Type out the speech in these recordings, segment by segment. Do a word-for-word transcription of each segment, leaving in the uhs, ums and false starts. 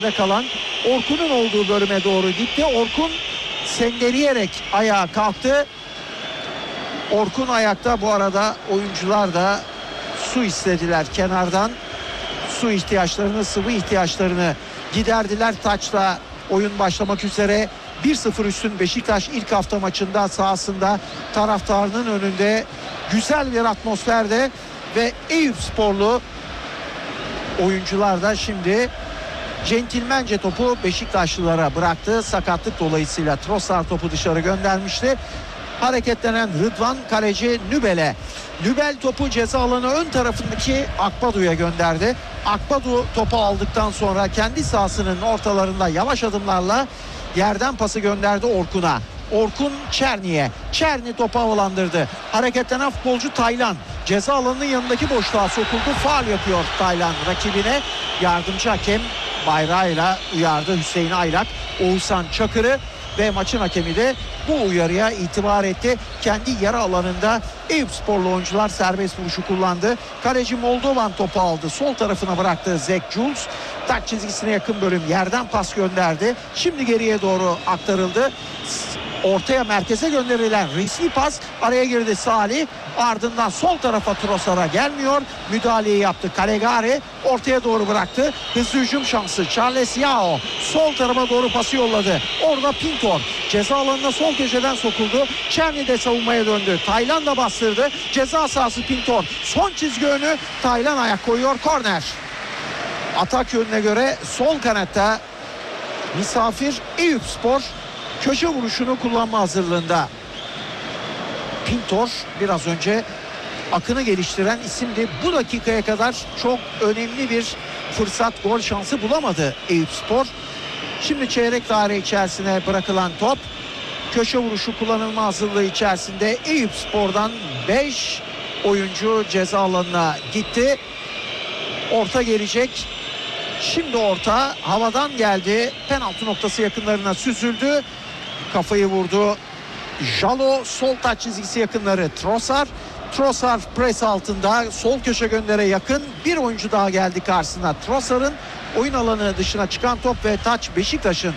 kalan Orkun'un olduğu bölüme doğru gitti. Orkun sendeleyerek ayağa kalktı. Orkun ayakta. Bu arada oyuncular da su istediler kenardan. Su ihtiyaçlarını, sıvı ihtiyaçlarını giderdiler. Taç'la oyun başlamak üzere. bir sıfır üstün Beşiktaş ilk hafta maçında sahasında taraftarının önünde güzel bir atmosferde ve Eyüpsporlu oyuncular da şimdi centilmence topu Beşiktaşlılara bıraktı. Sakatlık dolayısıyla Trossard topu dışarı göndermişti. Hareketlenen Rıdvan kaleci Nübel'e. Nübel topu ceza alanı ön tarafındaki Akbadu'ya gönderdi. Akbadu topu aldıktan sonra kendi sahasının ortalarında yavaş adımlarla yerden pası gönderdi Orkun'a. Orkun Çerni'ye. Çerni topu havalandırdı. Hareketlenen futbolcu Taylan. Ceza alanının yanındaki boşluğa sokuldu. Faul yapıyor Taylan rakibine. Yardımcı hakem bayrağıyla uyardı Hüseyin Aylak. Oğuzhan Çakır'ı ve maçın hakemi de bu uyarıya itibar etti. Kendi yarı alanında Eyüpsporlu oyuncular serbest vuruşu kullandı. Kaleci Moldovan topu aldı. Sol tarafına bıraktı Zek Jules. Taç çizgisine yakın bölüm yerden pas gönderdi. Şimdi geriye doğru aktarıldı. Ortaya merkeze gönderilen riskli pas, araya girdi Salih. Ardından sol tarafa Trossard'a gelmiyor. Müdahaleyi yaptı Calegari. Ortaya doğru bıraktı. Hızlı hücum şansı. Charles Yao sol tarafa doğru pası yolladı. Orada Pintor ceza alanına sol köşeden sokuldu. Çerni de savunmaya döndü. Taylan da bastırdı. Ceza sahası Pintor. Son çizgi önü. Taylan ayak koyuyor. Korner. Atak yönüne göre sol kanatta misafir Eyüpspor köşe vuruşunu kullanma hazırlığında. Pintor biraz önce akını geliştiren isimdi. Bu dakikaya kadar çok önemli bir fırsat, gol şansı bulamadı Eyüpspor. Şimdi çeyrek daire içerisine bırakılan top. Köşe vuruşu kullanılma hazırlığı içerisinde Eyüpspor'dan beş oyuncu ceza alanına gitti. Orta gelecek. Şimdi orta havadan geldi. Penaltı noktası yakınlarına süzüldü. Kafayı vurdu. Jalo sol taç çizgisi yakınları Trossard. Trossard pres altında sol köşe göndere yakın. Bir oyuncu daha geldi karşısına. Trossard'ın oyun alanı dışına çıkan top ve taç Beşiktaş'ın.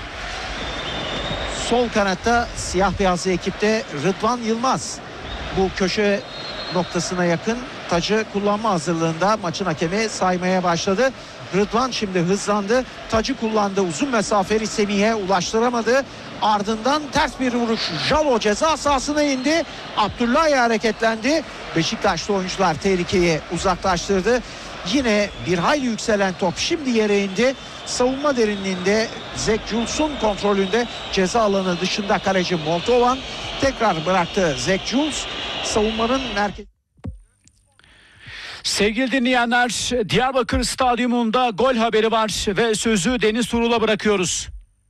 Sol kanatta siyah beyazlı ekipte Rıdvan Yılmaz. Bu köşe noktasına yakın tacı kullanma hazırlığında. Maçın hakemi saymaya başladı. Rıdvan şimdi hızlandı. Tacı kullandı. Uzun mesafeli Semih'e ulaştıramadı. Ardından ters bir vuruş. Jalo ceza sahasına indi. Abdullahi hareketlendi. Beşiktaşlı oyuncular tehlikeyi uzaklaştırdı. Yine bir hayli yükselen top şimdi yere indi. Savunma derinliğinde Zek Jules'un kontrolünde ceza alanı dışında kaleci Moldovan tekrar bıraktı Zek Jules. Savunmanın merkezi. Sevgili dinleyenler, Diyarbakır Stadyumunda gol haberi var ve sözü Deniz Turul'a bırakıyoruz.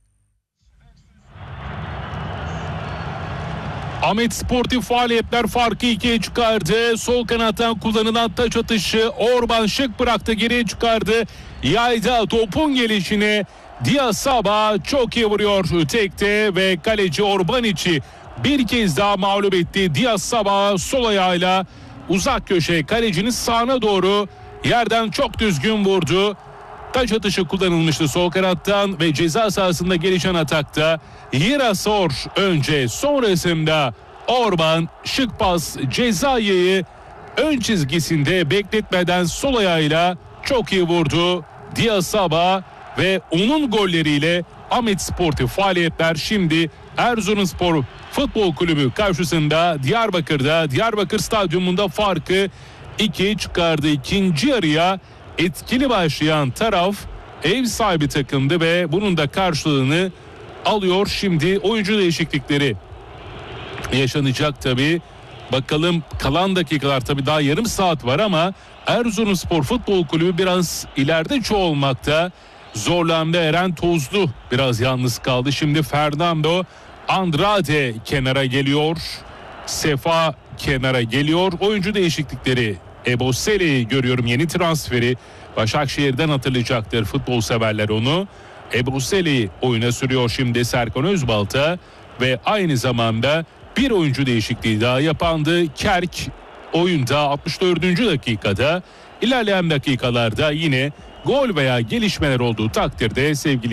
Ahmet Sportif faaliyetler farkı ikiye çıkardı. Sol kanattan kullanılan taç atışı Orban şık bıraktı, geriye çıkardı. Yayda topun gelişini Diasaba çok iyi vuruyor tekte ve kaleci Orban içi bir kez daha mağlup etti. Diasaba sol ayağıyla uzak köşe kalecinin sağına doğru yerden çok düzgün vurdu. Taç atışı kullanılmıştı sol kanattan ve ceza sahasında gelişen atakta Hirasor önce, sonrasında Orban şık pas cezayı ön çizgisinde bekletmeden sol ayağıyla çok iyi vurdu. Diasaba ve onun golleriyle Ahmet Sportif faaliyetler şimdi Erzurumspor Futbol Kulübü karşısında Diyarbakır'da, Diyarbakır Stadyumunda farkı ikiye çıkardı. İkinci yarıya etkili başlayan taraf ev sahibi takımdı ve bunun da karşılığını alıyor. Şimdi oyuncu değişiklikleri yaşanacak tabii. Bakalım kalan dakikalar, tabii daha yarım saat var ama Erzurumspor Futbol Kulübü biraz ileride çoğalmakta. Zorlandı. Eren Tozlu biraz yalnız kaldı. Şimdi Fernando Andrade kenara geliyor. Sefa kenara geliyor. Oyuncu değişiklikleri. Ebosele'yi görüyorum, yeni transferi. Başakşehir'den hatırlayacaktır futbol severler onu. Ebosele'yi oyuna sürüyor şimdi Serkan Özbalta ve aynı zamanda bir oyuncu değişikliği daha yapandı. Kerk oyunda altmış dördüncü dakikada. İlerleyen dakikalarda yine gol veya gelişmeler olduğu takdirde sevgili